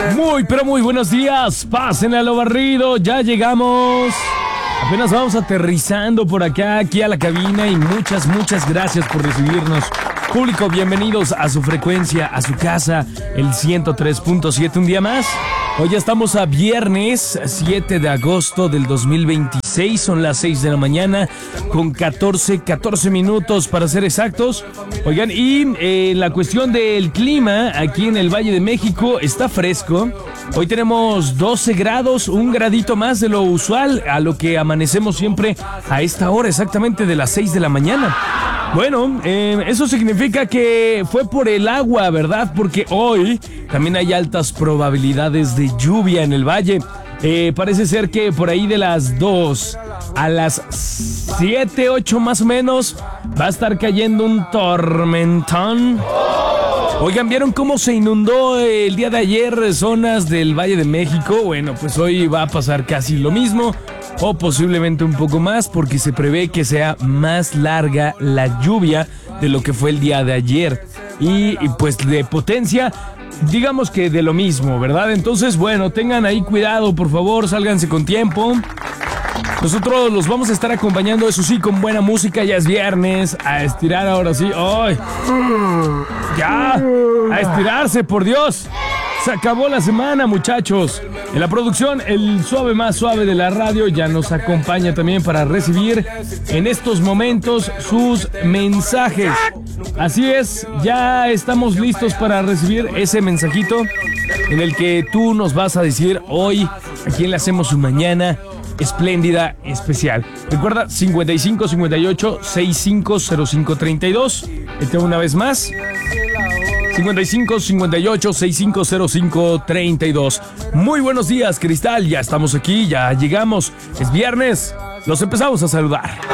Muy, pero muy buenos días. Pasen a lo barrido. Ya llegamos. Apenas vamos aterrizando por acá, aquí a la cabina. Y muchas gracias por recibirnos. Público, bienvenidos a su frecuencia, a su casa, el 103.7. Un día más. Hoy ya estamos a viernes 7 de agosto del 2026. Son las 6 de la mañana con 14 minutos para ser exactos. Oigan, y la cuestión del clima aquí en el Valle de México está fresco. Hoy tenemos 12 grados, un gradito más de lo usual, a lo que amanecemos siempre a esta hora, exactamente de las 6 de la mañana. Bueno, eso significa que fue por el agua, ¿verdad? Porque hoy también hay altas probabilidades de lluvia en el valle. Parece ser que por ahí de las 2 a las 7, 8 más o menos va a estar cayendo un tormentón. Oigan, ¿vieron cómo se inundó el día de ayer zonas del Valle de México? Bueno, pues hoy va a pasar casi lo mismo, o posiblemente un poco más, porque se prevé que sea más larga la lluvia de lo que fue el día de ayer. Y pues de potencia, digamos que de lo mismo, ¿verdad? Entonces, bueno, tengan ahí cuidado, por favor, sálganse con tiempo. Nosotros los vamos a estar acompañando, eso sí, con buena música. Ya es viernes, a estirar ahora sí. ¡Ay! ¡Ya! ¡A estirarse, por Dios! Se acabó la semana, muchachos. En la producción, el suave más suave de la radio ya nos acompaña también para recibir en estos momentos sus mensajes. Así es, ya estamos listos para recibir ese mensajito en el que tú nos vas a decir hoy a quién le hacemos su mañana espléndida, especial. Recuerda, 55 58 65 05 32. Una vez más, 55 58 65 05 32. Muy buenos días, Cristal. Ya estamos aquí, ya llegamos. Es viernes. Los empezamos a saludar.